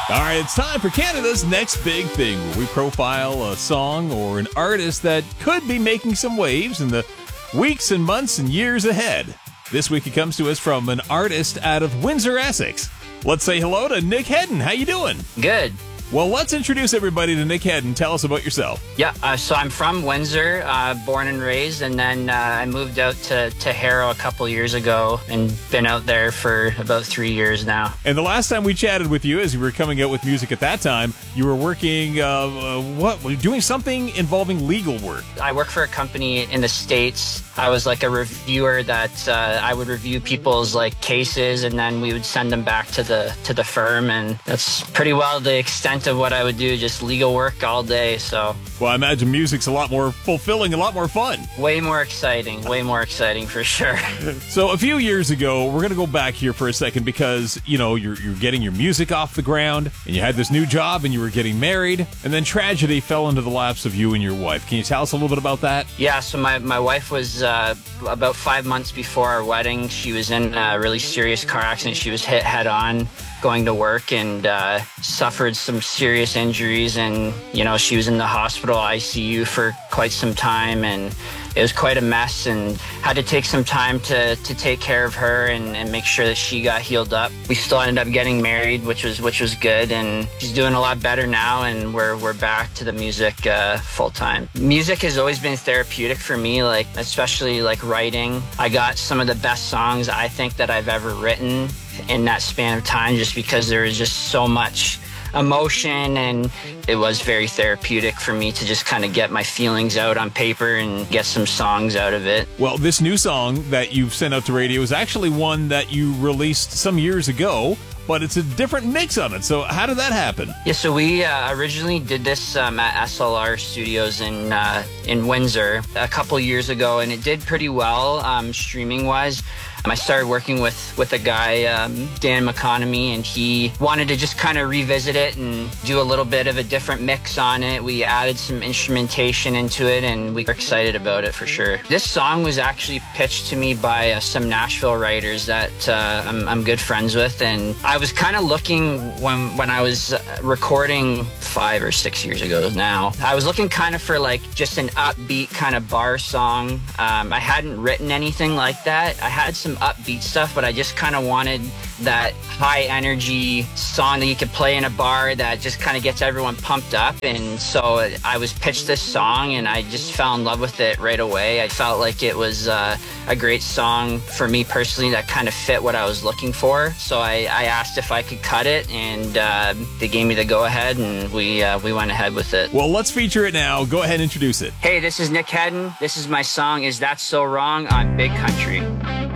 All right, it's time for Canada's Next Big Thing, where we profile a song or an artist that could be making some waves in the weeks and months and years ahead. This week it comes to us from an artist out of Windsor, Essex. Let's say hello to Nick Hedden. How you doing? Good. Well, let's introduce everybody to Nick Hedden. Tell us about yourself. Yeah, so I'm from Windsor, born and raised, and then I moved out to Harrow a couple years ago and been out there for about 3 years now. And the last time we chatted with you, as you were coming out with music at that time, you were working, doing something involving legal work. I work for a company in the States. I was like a reviewer that I would review people's like cases, and then we would send them back to the firm, and that's pretty well the extent of what I would do, just legal work all day. So, well, I imagine music's a lot more fulfilling, a lot more fun. Way more exciting for sure. So a few years ago, we're going to go back here for a second because, you know, you're getting your music off the ground, and you had this new job, and you were getting married, and then tragedy fell into the laps of you and your wife. Can you tell us a little bit about that? Yeah, so my wife was about 5 months before our wedding. She was in a really serious car accident. She was hit head on going to work and suffered some serious injuries, and you know, she was in the hospital ICU for quite some time, and it was quite a mess, and had to take some time to take care of her and make sure that she got healed up. We still ended up getting married, which was good, and she's doing a lot better now, and we're back to the music full time. Music has always been therapeutic for me, like especially like writing. I got some of the best songs I think that I've ever written in that span of time, just because there was just so much emotion, and it was very therapeutic for me to just kind of get my feelings out on paper and get some songs out of it. Well, this new song that you've sent out to radio is actually one that you released some years ago, but it's a different mix on it. So how did that happen? Yeah, so we originally did this at SLR Studios in Windsor a couple years ago, and it did pretty well streaming-wise. I started working with a guy, Dan McConomy, and he wanted to just kind of revisit it and do a little bit of a different mix on it. We added some instrumentation into it, and we were excited about it for sure. This song was actually pitched to me by some Nashville writers that I'm good friends with, and I was kind of looking when I was recording 5 or 6 years ago now. I was looking kind of for like just an upbeat kind of bar song. I hadn't written anything like that. I had some upbeat stuff, but I just kind of wanted that high energy song that you could play in a bar that just kind of gets everyone pumped up. And so I was pitched this song, and I just fell in love with it right away. I felt like it was a great song for me personally that kind of fit what I was looking for. So I asked if I could cut it, and they gave me the go ahead, and we went ahead with it. Well, let's feature it now. Go ahead and introduce it. Hey, this is Nick Hedden. This is my song, Is That So Wrong, on Big Country.